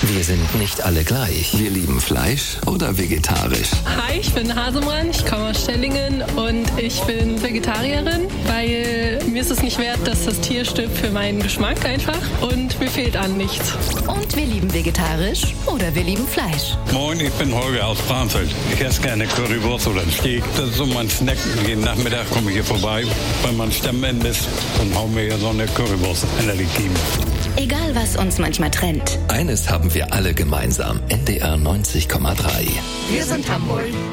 Wir sind nicht alle gleich. Wir lieben Fleisch oder vegetarisch. Hi, ich bin Hasemran, ich komme aus Stellingen und ich bin Vegetarierin, weil mir ist es nicht wert, dass das Tier stirbt für meinen Geschmack einfach und mir fehlt an nichts. Und wir lieben vegetarisch oder wir lieben Fleisch. Moin, ich bin Holger aus Braunfeld. Ich esse gerne Currywurst oder einen Steak. Das ist so mein Snack. Jeden Nachmittag komme ich hier vorbei, wenn mein Stammend ist, und hau mir hier so eine Currywurst in der Kiemen. Egal, was uns manchmal trennt. Eines haben wir alle gemeinsam. NDR 90,3. Wir sind Hamburg.